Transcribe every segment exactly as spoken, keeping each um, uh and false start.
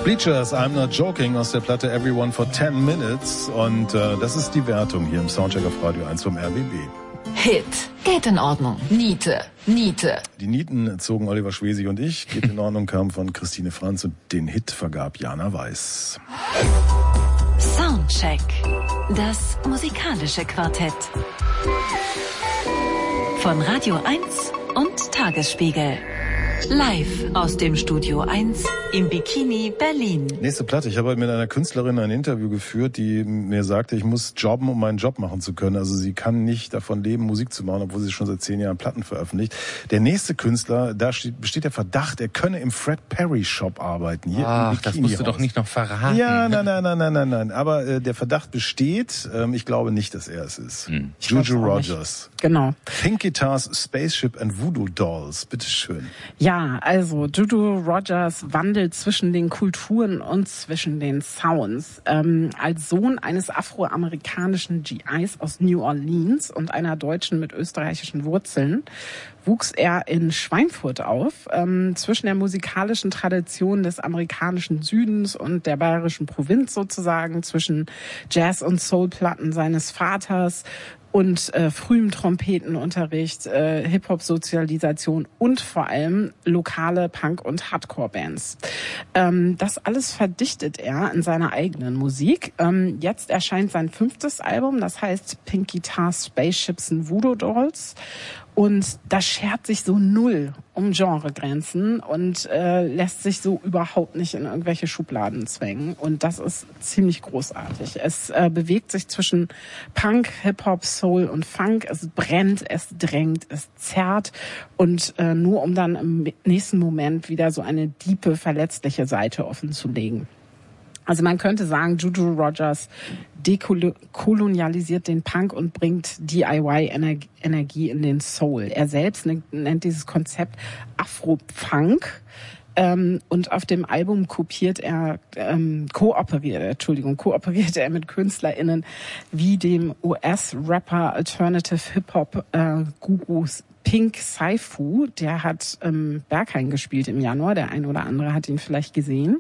Bleachers, I'm Not Joking aus der Platte Everyone for ten minutes und äh, das ist die Wertung hier im Soundcheck auf Radio eins vom R B B. Hit. Geht in Ordnung. Niete. Niete. Die Nieten zogen Oliver Schwesig und ich. Geht in Ordnung kam von Christine Franz und den Hit vergab Jana Weiß. Soundcheck. Das musikalische Quartett. Von Radio eins und Tagesspiegel. Live aus dem Studio eins im Bikini Berlin. Nächste Platte. Ich habe heute mit einer Künstlerin ein Interview geführt, die mir sagte, ich muss jobben, um meinen Job machen zu können. Also sie kann nicht davon leben, Musik zu machen, obwohl sie schon seit zehn Jahren Platten veröffentlicht. Der nächste Künstler, da steht, besteht der Verdacht, er könne im Fred Perry Shop arbeiten. Hier Ach, das musst du doch nicht noch verraten. Ja, nein, nein, nein, nein, nein, nein. Aber äh, der Verdacht besteht. Ähm, ich glaube nicht, dass er es ist. Hm. Juju Rogers. Genau. Pink Guitars, Spaceship and Voodoo Dolls. Bitteschön. Ja, also Juju Rogers wandelt zwischen den Kulturen und zwischen den Sounds. Ähm, als Sohn eines afroamerikanischen G Is aus New Orleans und einer Deutschen mit österreichischen Wurzeln wuchs er in Schweinfurt auf, ähm, zwischen der musikalischen Tradition des amerikanischen Südens und der bayerischen Provinz sozusagen, zwischen Jazz- und Soulplatten seines Vaters und äh, frühem Trompetenunterricht, äh, Hip-Hop-Sozialisation und vor allem lokale Punk- und Hardcore-Bands. Ähm, das alles verdichtet er in seiner eigenen Musik. Ähm, jetzt erscheint sein fünftes Album, das heißt Pink Guitars, Spaceships and Voodoo Dolls. Und das schert sich so null um Genregrenzen und äh, lässt sich so überhaupt nicht in irgendwelche Schubladen zwängen. Und das ist ziemlich großartig. Es äh, bewegt sich zwischen Punk, Hip-Hop, Soul und Funk. Es brennt, es drängt, es zerrt. Und äh, nur um dann im nächsten Moment wieder so eine diepe, verletzliche Seite offenzulegen. Also man könnte sagen, Juju Rogers dekolonialisiert den Punk und bringt D I Y-Energie in den Soul. Er selbst nennt dieses Konzept Afro-Punk. Ähm, und auf dem Album kopiert er, ähm, kooperiert, Entschuldigung, kooperiert er mit KünstlerInnen wie dem U S-Rapper Alternative Hip-Hop äh, Gurus Pink Saifu, der hat ähm, Berghain gespielt im Januar, der ein oder andere hat ihn vielleicht gesehen.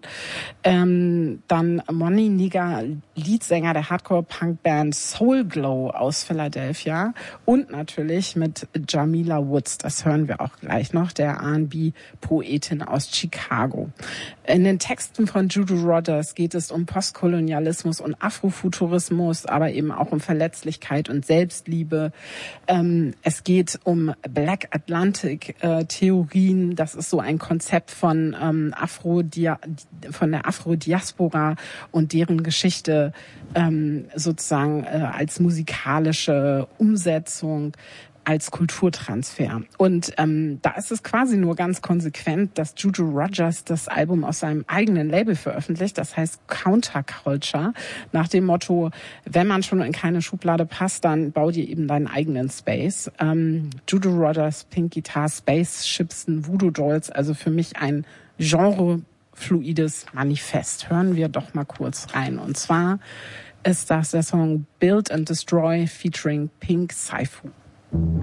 Ähm, dann Money Nigga, Leadsänger der Hardcore-Punk-Band Soul Glow aus Philadelphia und natürlich mit Jamila Woods, das hören wir auch gleich noch, der R and B-Poetin aus Chicago. In den Texten von Juju Rogers geht es um Postkolonialismus und Afrofuturismus, aber eben auch um Verletzlichkeit und Selbstliebe. Ähm, es geht um Black Atlantic äh, Theorien, das ist so ein Konzept von ähm, Afro von der Afro-Diaspora und deren Geschichte ähm, sozusagen äh, als musikalische Umsetzung, als Kulturtransfer. Und ähm, da ist es quasi nur ganz konsequent, dass Juju Rogers das Album aus seinem eigenen Label veröffentlicht, das heißt Counterculture, nach dem Motto, wenn man schon in keine Schublade passt, dann bau dir eben deinen eigenen Space. Ähm, Juju Rogers, Pink Guitar, Spaceships and Voodoo Dolls, also für mich ein genrefluides Manifest. Hören wir doch mal kurz rein. Und zwar ist das der Song Build and Destroy featuring Pink Saifu.